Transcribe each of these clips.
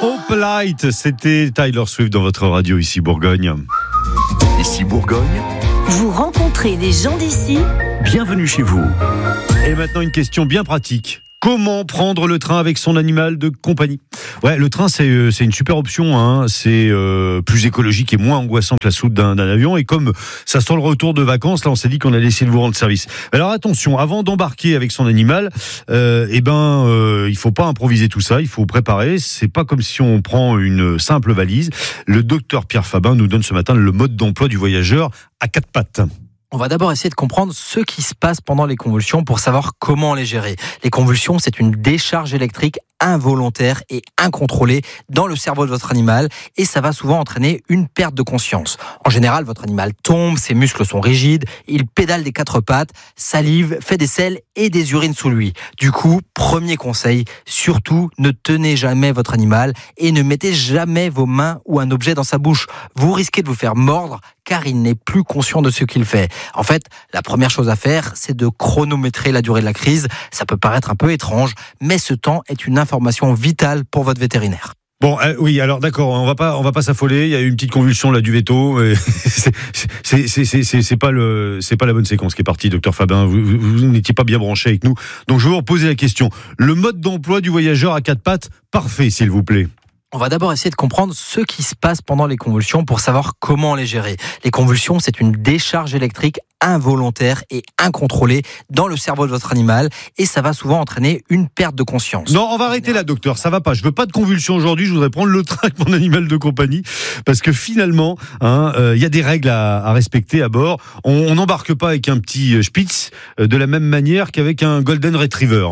Hope Light, c'était Taylor Swift dans votre radio ici Bourgogne. Ici Bourgogne, vous rencontrez des gens d'ici. bienvenue chez vous. Et maintenant une question bien pratique. Comment prendre le train avec son animal de compagnie ? Ouais, le train c'est une super option, hein. C'est plus écologique et moins angoissant que la soute d'un avion. Et comme ça sent le retour de vacances, là on s'est dit qu'on allait essayer de vous rendre service. Alors attention, avant d'embarquer avec son animal, il faut pas improviser tout ça, il faut préparer. C'est pas comme si on prend une simple valise. Le docteur Pierre Fabin nous donne ce matin le mode d'emploi du voyageur à quatre pattes. On va d'abord essayer de comprendre ce qui se passe pendant les convulsions pour savoir comment les gérer. Les convulsions, c'est une décharge électrique involontaire et incontrôlée dans le cerveau de votre animal et ça va souvent entraîner une perte de conscience. En général, votre animal tombe, ses muscles sont rigides, il pédale des quatre pattes, salive, fait des selles et des urines sous lui. Du coup, premier conseil, surtout ne tenez jamais votre animal et ne mettez jamais vos mains ou un objet dans sa bouche. Vous risquez de vous faire mordre car il n'est plus conscient de ce qu'il fait. En fait, la première chose à faire, c'est de chronométrer la durée de la crise. Ça peut paraître un peu étrange, mais ce temps est une information vitale pour votre vétérinaire. Bon, oui, alors d'accord, on va pas s'affoler. Il y a eu une petite convulsion là du veto. C'est pas la bonne séquence qui est partie, docteur Fabin. Vous n'étiez pas bien branché avec nous. Donc je vais vous reposer la question. Le mode d'emploi du voyageur à quatre pattes, parfait, s'il vous plaît. On va d'abord essayer de comprendre ce qui se passe pendant les convulsions pour savoir comment les gérer. Les convulsions, c'est une décharge électrique involontaire et incontrôlée dans le cerveau de votre animal et ça va souvent entraîner une perte de conscience. Non, on va arrêter là, docteur, ça va pas. Je veux pas de convulsions aujourd'hui, je voudrais prendre le train avec mon animal de compagnie parce que finalement, y a des règles à respecter à bord. On n'embarque pas avec un petit Spitz de la même manière qu'avec un Golden Retriever.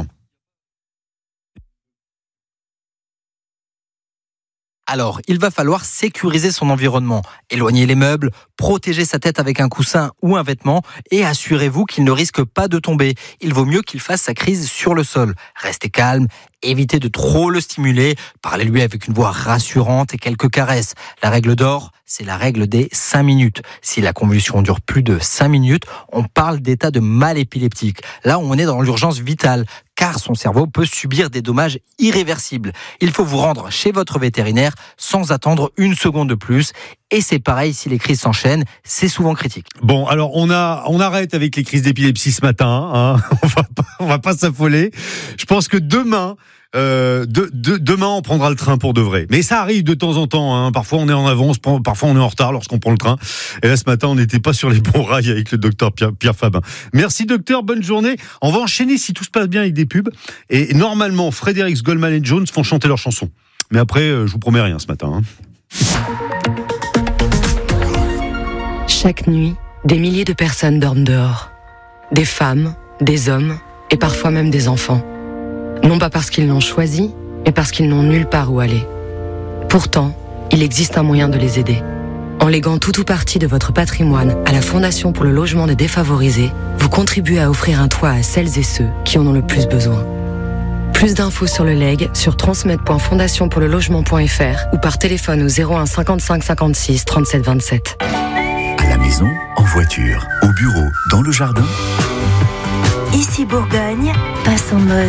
Alors, il va falloir sécuriser son environnement, éloigner les meubles, protéger sa tête avec un coussin ou un vêtement et assurez-vous qu'il ne risque pas de tomber. Il vaut mieux qu'il fasse sa crise sur le sol. Restez calme, évitez de trop le stimuler, parlez-lui avec une voix rassurante et quelques caresses. La règle d'or, c'est la règle des 5 minutes. Si la convulsion dure plus de 5 minutes, on parle d'état de mal épileptique. Là, on est dans l'urgence vitale, car son cerveau peut subir des dommages irréversibles. Il faut vous rendre chez votre vétérinaire sans attendre une seconde de plus. Et c'est pareil si les crises s'enchaînent, c'est souvent critique. Bon, alors on arrête avec les crises d'épilepsie ce matin. Hein. On va pas s'affoler. Je pense que demain, on prendra le train pour de vrai. Mais ça arrive de temps en temps. Hein. Parfois on est en avance, parfois on est en retard lorsqu'on prend le train. Et là ce matin, on n'était pas sur les bons rails avec le docteur Pierre Fabin. Merci docteur, bonne journée. On va enchaîner si tout se passe bien avec des pubs. Et normalement, Frédéric Goldman et Jones font chanter leurs chansons. Mais après, je vous promets rien ce matin. Hein. Chaque nuit, des milliers de personnes dorment dehors. Des femmes, des hommes et parfois même des enfants. Non pas parce qu'ils l'ont choisi, mais parce qu'ils n'ont nulle part où aller. Pourtant, il existe un moyen de les aider. En léguant tout ou partie de votre patrimoine à la Fondation pour le logement des défavorisés, vous contribuez à offrir un toit à celles et ceux qui en ont le plus besoin. Plus d'infos sur le legs sur transmed.fondationpourlelogement.fr ou par téléphone au 01 55 56 37 27. À la maison, en voiture, au bureau, dans le jardin. Ici Bourgogne, passe en mode